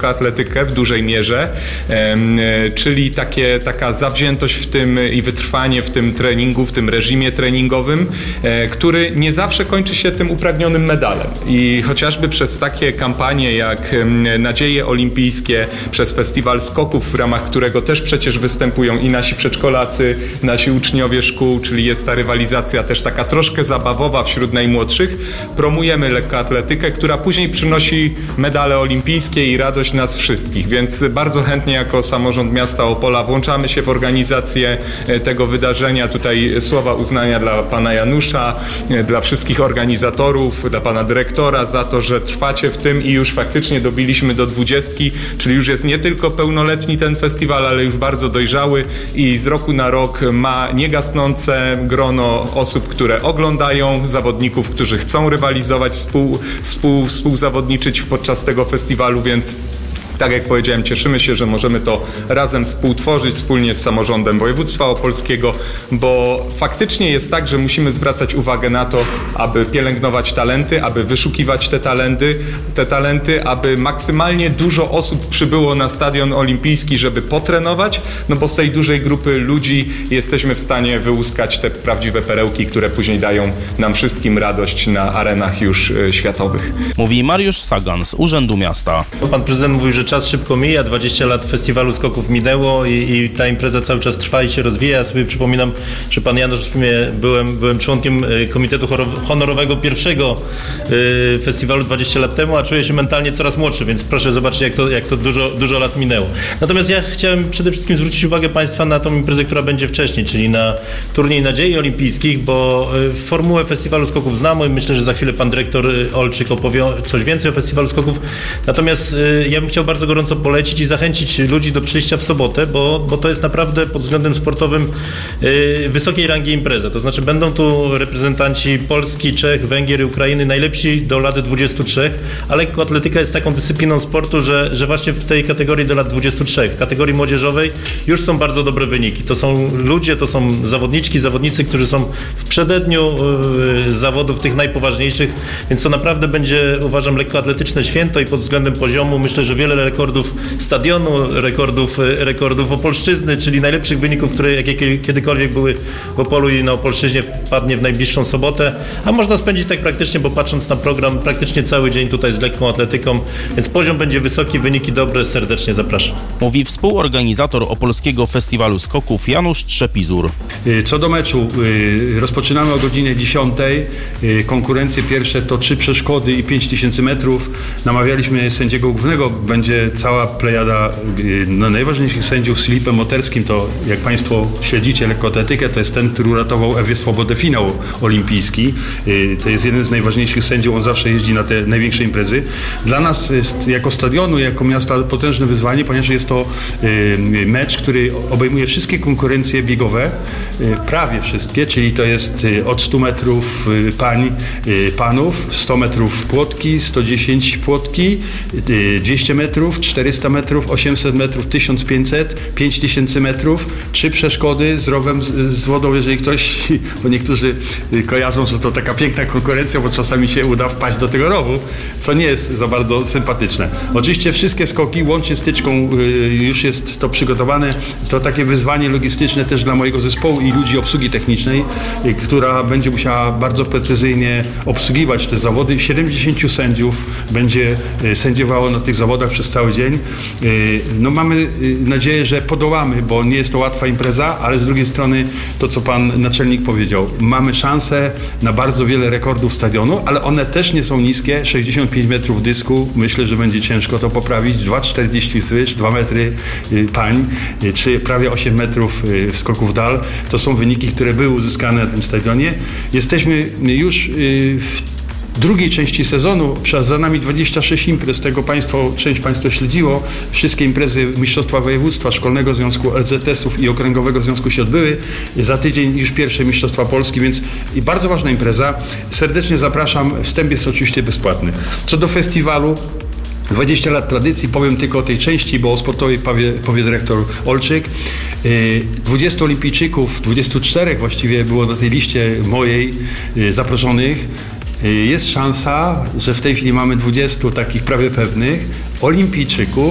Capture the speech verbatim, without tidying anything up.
lekkoatletykę w dużej mierze, czyli takie, taka zawziętość w tym i wytrwanie w tym treningu, w tym reżimie treningowym, który nie zawsze kończy się tym upragnionym medalem. I chociażby przez takie kampanie jak Nadzieje Olimpijskie, przez Festiwal Skoków, w ramach którego też przecież występują i nasi przedszkolacy, nasi uczniowie szkół, czyli jest ta rywalizacja też taka troszkę zabawowa wśród najmłodszych, promujemy lekkoatletykę, która później przynosi medale olimpijskie i radość nas wszystkich, więc bardzo chętnie jako samorząd miasta Opola włączamy się w organizację tego wydarzenia. Tutaj słowa uznania dla pana Janusza, dla wszystkich organizatorów, dla pana dyrektora za to, że trwacie w tym i już faktycznie dobiliśmy do dwudziestki, czyli już jest nie tylko pełnoletni ten festiwal, ale już bardzo dojrzały i z roku na rok ma niegasnące grono osób, które oglądają, zawodników, którzy chcą rywalizować, współ, współ, współzawodniczyć podczas tego festiwalu, więc tak jak powiedziałem, cieszymy się, że możemy to razem współtworzyć wspólnie z samorządem województwa opolskiego, bo faktycznie jest tak, że musimy zwracać uwagę na to, aby pielęgnować talenty, aby wyszukiwać te talenty, te talenty, aby maksymalnie dużo osób przybyło na stadion olimpijski, żeby potrenować, no bo z tej dużej grupy ludzi jesteśmy w stanie wyłuskać te prawdziwe perełki, które później dają nam wszystkim radość na arenach już światowych. Mówi Mariusz Sagan z Urzędu Miasta. Pan prezydent mówił, że czas szybko mija, dwadzieścia lat festiwalu skoków minęło i, i ta impreza cały czas trwa i się rozwija. Ja sobie przypominam, że pan Janusz, byłem, byłem członkiem komitetu honorowego pierwszego y, festiwalu dwadzieścia lat temu, a czuję się mentalnie coraz młodszy, więc proszę zobaczyć, jak to, jak to dużo, dużo lat minęło. Natomiast ja chciałem przede wszystkim zwrócić uwagę państwa na tą imprezę, która będzie wcześniej, czyli na turniej Nadziei Olimpijskich, bo y, formułę festiwalu skoków znamy. Myślę, że za chwilę pan dyrektor Olczyk opowie coś więcej o festiwalu skoków. Natomiast y, ja bym chciał bardzo gorąco polecić i zachęcić ludzi do przyjścia w sobotę, bo, bo to jest naprawdę pod względem sportowym yy, wysokiej rangi impreza. To znaczy będą tu reprezentanci Polski, Czech, Węgier i Ukrainy, najlepsi do lat dwudziestu trzech, a lekkoatletyka jest taką dyscypliną sportu, że, że właśnie w tej kategorii do lat dwudziestu trzech, w kategorii młodzieżowej już są bardzo dobre wyniki. To są ludzie, to są zawodniczki, zawodnicy, którzy są w przededniu yy, zawodów tych najpoważniejszych, więc to naprawdę będzie, uważam, lekkoatletyczne święto i pod względem poziomu myślę, że wiele rekordów stadionu, rekordów, rekordów Opolszczyzny, czyli najlepszych wyników, które jakie kiedykolwiek były w Opolu i na Opolszczyźnie, wpadnie w najbliższą sobotę, a można spędzić tak praktycznie, bo patrząc na program, praktycznie cały dzień tutaj z lekką atletyką, więc poziom będzie wysoki, wyniki dobre, serdecznie zapraszam. Mówi współorganizator Opolskiego Festiwalu Skoków Janusz Trzepizur. Co do meczu, rozpoczynamy o godzinie dziesiątej. Konkurencje pierwsze to trzy przeszkody i pięć tysięcy metrów. Namawialiśmy sędziego głównego, będzie cała plejada no, najważniejszych sędziów z Filipem Moterskim. To jak państwo śledzicie lekkoatletykę, to jest ten, który uratował Ewie Swobodę finał olimpijski. To jest jeden z najważniejszych sędziów, on zawsze jeździ na te największe imprezy. Dla nas jest jako stadionu, jako miasta potężne wyzwanie, ponieważ jest to mecz, który obejmuje wszystkie konkurencje biegowe, prawie wszystkie, czyli to jest od stu metrów pań, panów, sto metrów płotki, sto dziesięć płotki, dwieście metrów, czterysta metrów, osiemset metrów, tysiąc pięćset, pięć tysięcy metrów, trzy przeszkody z rowem, z, z wodą, jeżeli ktoś, bo niektórzy kojarzą, że to taka piękna konkurencja, bo czasami się uda wpaść do tego rowu, co nie jest za bardzo sympatyczne. Oczywiście wszystkie skoki, łącznie z tyczką, już jest to przygotowane. To takie wyzwanie logistyczne też dla mojego zespołu i ludzi obsługi technicznej, która będzie musiała bardzo precyzyjnie obsługiwać te zawody. siedemdziesięciu sędziów będzie sędziowało na tych zawodach przez cały dzień. No mamy nadzieję, że podołamy, bo nie jest to łatwa impreza, ale z drugiej strony to, co pan naczelnik powiedział, mamy szansę na bardzo wiele rekordów stadionu, ale one też nie są niskie. sześćdziesiąt pięć metrów dysku, myślę, że będzie ciężko to poprawić. dwa czterdzieści zwyż, dwa metry pań, czy prawie osiem metrów w skoku w dal. To są wyniki, które były uzyskane na tym stadionie. Jesteśmy już w drugiej części sezonu, za nami dwadzieścia sześć imprez, tego państwo, część państwa śledziło. Wszystkie imprezy Mistrzostwa Województwa, Szkolnego Związku, L Z S ów i Okręgowego Związku się odbyły. Za tydzień już pierwsze Mistrzostwa Polski, więc i bardzo ważna impreza. Serdecznie zapraszam. Wstęp jest oczywiście bezpłatny. Co do festiwalu, dwadzieścia lat tradycji, powiem tylko o tej części, bo o sportowej powie, powie dyrektor Olczyk. dwudziestu olimpijczyków, dwudziestu czterech właściwie było na tej liście mojej zaproszonych. Jest szansa, że w tej chwili mamy dwudziestu takich prawie pewnych olimpijczyków,